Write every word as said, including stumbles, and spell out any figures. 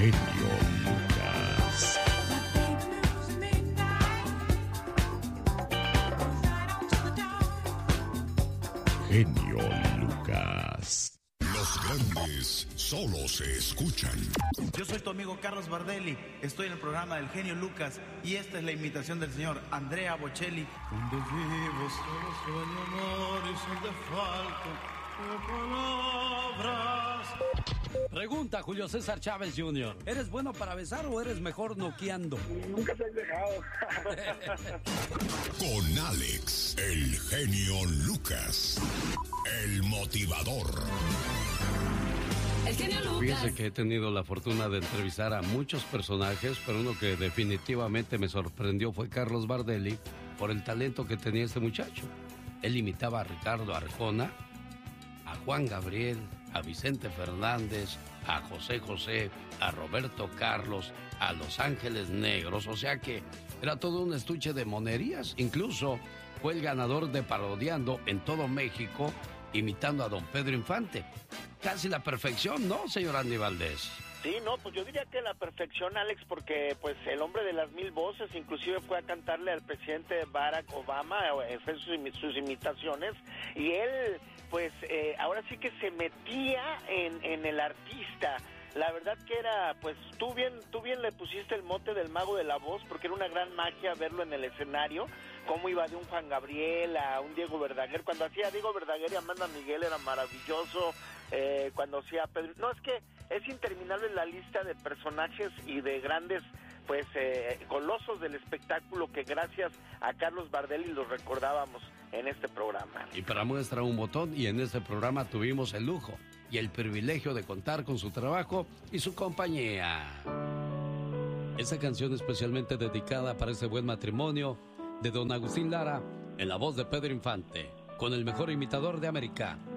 genio Lucas. Genio Lucas. Los grandes solo se escuchan. Yo soy tu amigo Carlos Bardelli, estoy en el programa del genio Lucas y esta es la imitación del señor Andrea Bocelli. Donde vivo solo sueño amor y son de falta de palabras. Pregunta Julio César Chávez junior ¿Eres bueno para besar o eres mejor noqueando? Nunca se ha dejado. Con Alex, el genio Lucas, el motivador. El genio Lucas. Fíjese que he tenido la fortuna de entrevistar a muchos personajes, pero uno que definitivamente me sorprendió fue Carlos Bardelli por el talento que tenía este muchacho. Él imitaba a Ricardo Arjona, a Juan Gabriel, a Vicente Fernández, a José José, a Roberto Carlos, a Los Ángeles Negros, o sea que era todo un estuche de monerías. Incluso fue el ganador de Parodiando en todo México, imitando a don Pedro Infante. Casi la perfección, ¿no, señor Andy Valdés? Sí, no, pues yo diría que la perfección, Alex, porque pues el hombre de las mil voces inclusive fue a cantarle al presidente Barack Obama, eh, fue sus, sus imitaciones, y él pues eh, ahora sí que se metía en, en el artista. La verdad que era, pues tú bien, tú bien le pusiste el mote del mago de la voz, porque era una gran magia verlo en el escenario, cómo iba de un Juan Gabriel a un Diego Verdaguer. Cuando hacía Diego Verdaguer y Amanda Miguel era maravilloso, eh, cuando hacía Pedro... No, es que es interminable la lista de personajes y de grandes, pues, eh, colosos del espectáculo que gracias a Carlos Bardelli los recordábamos en este programa. Y para muestra un botón, y en este programa tuvimos el lujo y el privilegio de contar con su trabajo y su compañía. Esta canción especialmente dedicada para ese buen matrimonio de don Agustín Lara, en la voz de Pedro Infante, con el mejor imitador de América,